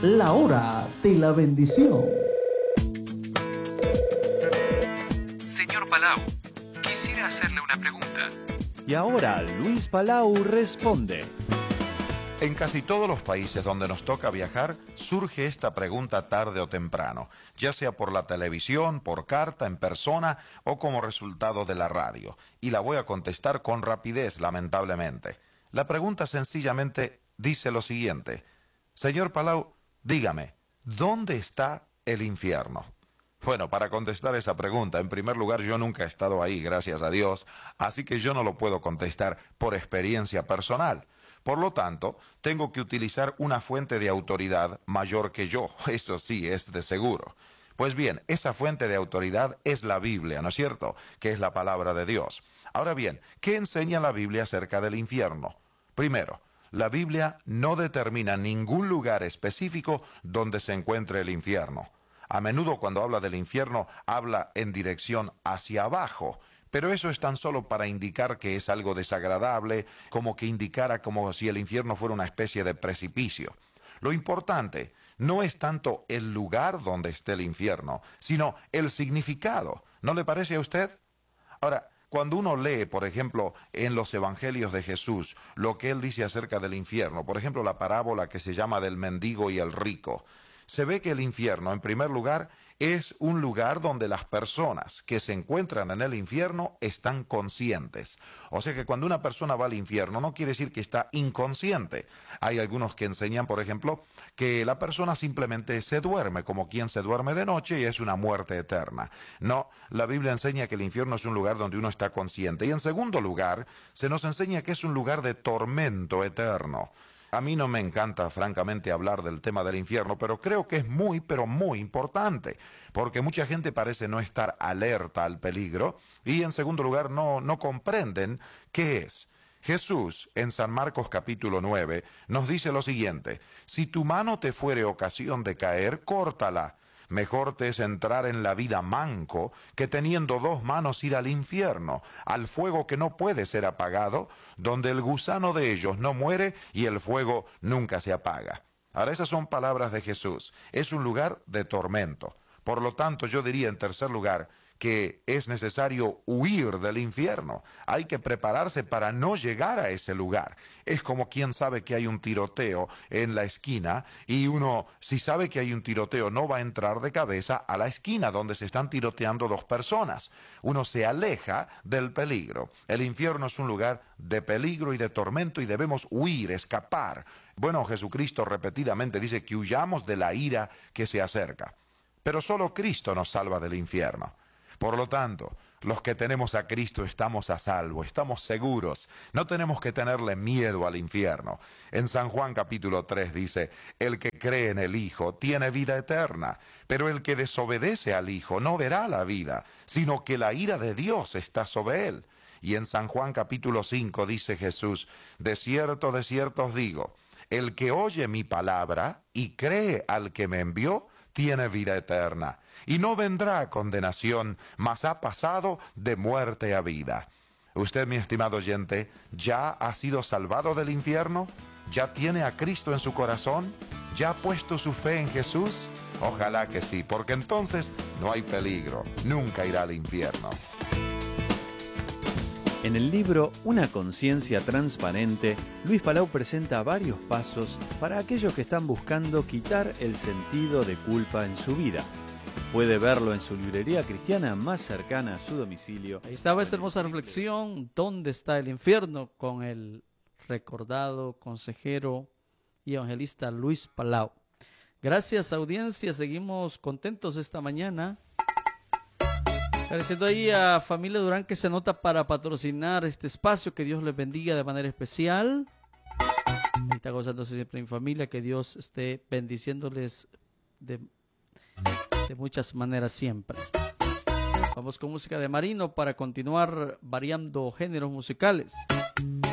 la hora de la bendición. Señor Palau, quisiera hacerle una pregunta. Y ahora Luis Palau responde. En casi todos los países donde nos toca viajar, surge esta pregunta tarde o temprano, ya sea por la televisión, por carta, en persona o como resultado de la radio. Y la voy a contestar con rapidez, lamentablemente. La pregunta sencillamente dice lo siguiente. Señor Palau, dígame, ¿dónde está el infierno? Bueno, para contestar esa pregunta, en primer lugar, yo nunca he estado ahí, gracias a Dios, así que yo no lo puedo contestar por experiencia personal. Por lo tanto, tengo que utilizar una fuente de autoridad mayor que yo, eso sí, es de seguro. Pues bien, esa fuente de autoridad es la Biblia, ¿no es cierto?, que es la palabra de Dios. Ahora bien, ¿qué enseña la Biblia acerca del infierno? Primero, la Biblia no determina ningún lugar específico donde se encuentre el infierno. A menudo cuando habla del infierno, habla en dirección hacia abajo, pero eso es tan solo para indicar que es algo desagradable, como que indicara como si el infierno fuera una especie de precipicio. Lo importante no es tanto el lugar donde esté el infierno, sino el significado. ¿No le parece a usted? Ahora, cuando uno lee, por ejemplo, en los evangelios de Jesús, lo que él dice acerca del infierno, por ejemplo, la parábola que se llama del mendigo y el rico, se ve que el infierno, en primer lugar, es un lugar donde las personas que se encuentran en el infierno están conscientes. O sea que cuando una persona va al infierno no quiere decir que está inconsciente. Hay algunos que enseñan, por ejemplo, que la persona simplemente se duerme, como quien se duerme de noche y es una muerte eterna. No, la Biblia enseña que el infierno es un lugar donde uno está consciente. Y en segundo lugar, se nos enseña que es un lugar de tormento eterno. A mí no me encanta, francamente, hablar del tema del infierno, pero creo que es muy, pero muy importante, porque mucha gente parece no estar alerta al peligro y, en segundo lugar, no comprenden qué es. Jesús, en San Marcos capítulo 9, nos dice lo siguiente: si tu mano te fuere ocasión de caer, córtala. Mejor te es entrar en la vida manco que teniendo dos manos ir al infierno, al fuego que no puede ser apagado, donde el gusano de ellos no muere y el fuego nunca se apaga. Ahora, esas son palabras de Jesús. Es un lugar de tormento. Por lo tanto, yo diría en tercer lugar que es necesario huir del infierno. Hay que prepararse para no llegar a ese lugar. Es como quien sabe que hay un tiroteo en la esquina y uno, si sabe que hay un tiroteo, no va a entrar de cabeza a la esquina donde se están tiroteando dos personas. Uno se aleja del peligro. El infierno es un lugar de peligro y de tormento y debemos huir, escapar. Bueno, Jesucristo repetidamente dice que huyamos de la ira que se acerca. Pero solo Cristo nos salva del infierno. Por lo tanto, los que tenemos a Cristo estamos a salvo, estamos seguros, no tenemos que tenerle miedo al infierno. En San Juan capítulo 3 dice, el que cree en el Hijo tiene vida eterna, pero el que desobedece al Hijo no verá la vida, sino que la ira de Dios está sobre él. Y en San Juan capítulo 5 dice Jesús, de cierto os digo, el que oye mi palabra y cree al que me envió, tiene vida eterna, y no vendrá a condenación, mas ha pasado de muerte a vida. Usted, mi estimado oyente, ¿ya ha sido salvado del infierno? ¿Ya tiene a Cristo en su corazón? ¿Ya ha puesto su fe en Jesús? Ojalá que sí, porque entonces no hay peligro, nunca irá al infierno. En el libro Una conciencia transparente, Luis Palau presenta varios pasos para aquellos que están buscando quitar el sentido de culpa en su vida. Puede verlo en su librería cristiana más cercana a su domicilio. Ahí estaba esa hermosa reflexión, ¿dónde está el infierno?, con el recordado consejero y evangelista Luis Palau. Gracias, audiencia, seguimos contentos esta mañana. Agradeciendo ahí a Familia Durán que se anota para patrocinar este espacio. Que Dios les bendiga de manera especial. Está gozándose siempre en familia. Que Dios esté bendiciéndoles de muchas maneras siempre. Vamos con música de Marino para continuar variando géneros musicales.